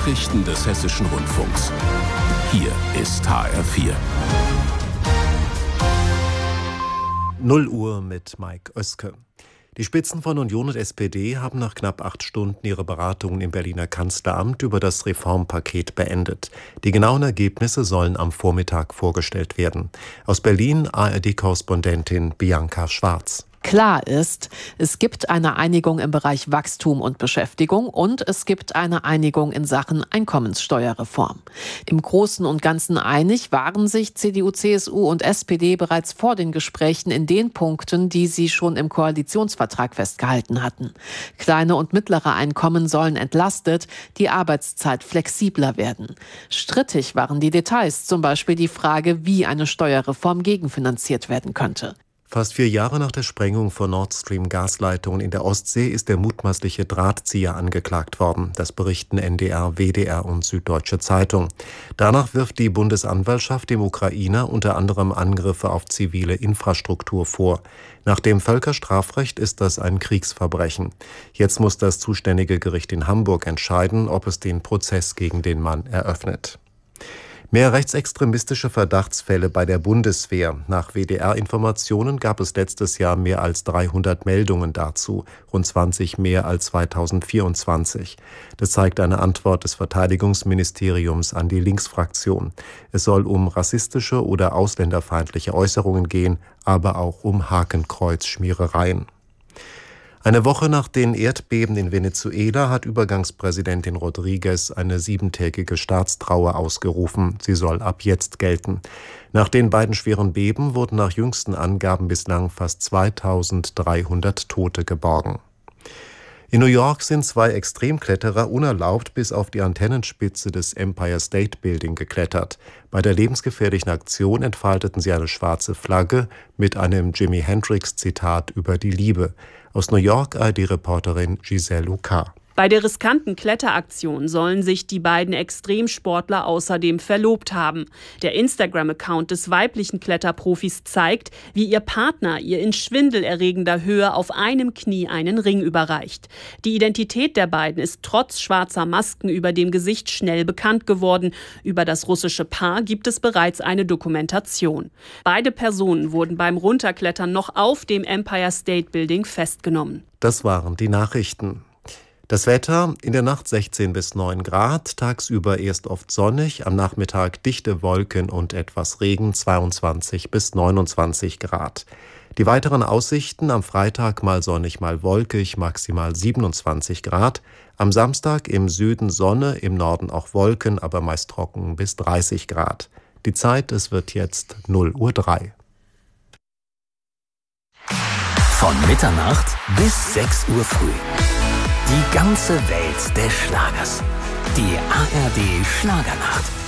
Nachrichten des Hessischen Rundfunks. Hier ist HR4. 0 Uhr mit Mike Oeske. Die Spitzen von Union und SPD haben nach knapp 8 Stunden ihre Beratungen im Berliner Kanzleramt über das Reformpaket beendet. Die genauen Ergebnisse sollen am Vormittag vorgestellt werden. Aus Berlin ARD-Korrespondentin Bianca Schwarz. Klar ist, es gibt eine Einigung im Bereich Wachstum und Beschäftigung und es gibt eine Einigung in Sachen Einkommenssteuerreform. Im Großen und Ganzen einig waren sich CDU, CSU und SPD bereits vor den Gesprächen in den Punkten, die sie schon im Koalitionsvertrag festgehalten hatten. Kleine und mittlere Einkommen sollen entlastet, die Arbeitszeit flexibler werden. Strittig waren die Details, zum Beispiel die Frage, wie eine Steuerreform gegenfinanziert werden könnte. Fast 4 Jahre nach der Sprengung von Nord Stream Gasleitungen in der Ostsee ist der mutmaßliche Drahtzieher angeklagt worden. Das berichten NDR, WDR und Süddeutsche Zeitung. Danach wirft die Bundesanwaltschaft dem Ukrainer unter anderem Angriffe auf zivile Infrastruktur vor. Nach dem Völkerstrafrecht ist das ein Kriegsverbrechen. Jetzt muss das zuständige Gericht in Hamburg entscheiden, ob es den Prozess gegen den Mann eröffnet. Mehr rechtsextremistische Verdachtsfälle bei der Bundeswehr. Nach WDR-Informationen gab es letztes Jahr mehr als 300 Meldungen dazu, rund 20 mehr als 2024. Das zeigt eine Antwort des Verteidigungsministeriums an die Linksfraktion. Es soll um rassistische oder ausländerfeindliche Äußerungen gehen, aber auch um Hakenkreuzschmierereien. Eine Woche nach den Erdbeben in Venezuela hat Übergangspräsidentin Rodriguez eine 7-tägige Staatstrauer ausgerufen. Sie soll ab jetzt gelten. Nach den beiden schweren Beben wurden nach jüngsten Angaben bislang fast 2300 Tote geborgen. In New York sind 2 Extremkletterer unerlaubt bis auf die Antennenspitze des Empire State Building geklettert. Bei der lebensgefährlichen Aktion entfalteten sie eine schwarze Flagge mit einem Jimi Hendrix-Zitat über die Liebe. Aus New York ARD-Reporterin Giselle Lucas. Bei der riskanten Kletteraktion sollen sich die beiden Extremsportler außerdem verlobt haben. Der Instagram-Account des weiblichen Kletterprofis zeigt, wie ihr Partner ihr in schwindelerregender Höhe auf einem Knie einen Ring überreicht. Die Identität der beiden ist trotz schwarzer Masken über dem Gesicht schnell bekannt geworden. Über das russische Paar gibt es bereits eine Dokumentation. Beide Personen wurden beim Runterklettern noch auf dem Empire State Building festgenommen. Das waren die Nachrichten. Das Wetter: in der Nacht 16 bis 9 Grad, tagsüber erst oft sonnig, am Nachmittag dichte Wolken und etwas Regen, 22 bis 29 Grad. Die weiteren Aussichten: am Freitag mal sonnig, mal wolkig, maximal 27 Grad. Am Samstag im Süden Sonne, im Norden auch Wolken, aber meist trocken bis 30 Grad. Die Zeit: es wird jetzt 0:03 Uhr. Von Mitternacht bis 6 Uhr früh. Die ganze Welt des Schlagers. Die ARD Schlagernacht.